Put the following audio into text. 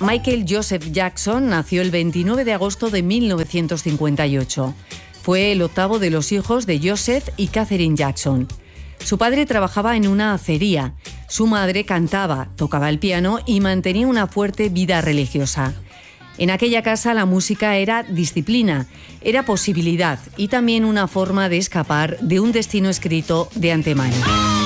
Michael Joseph Jackson nació el 29 de agosto de 1958. Fue el octavo de los hijos de Joseph y Catherine Jackson. Su padre trabajaba en una acería. Su madre cantaba, tocaba el piano y mantenía una fuerte vida religiosa. En aquella casa la música era disciplina, era posibilidad y también una forma de escapar de un destino escrito de antemano.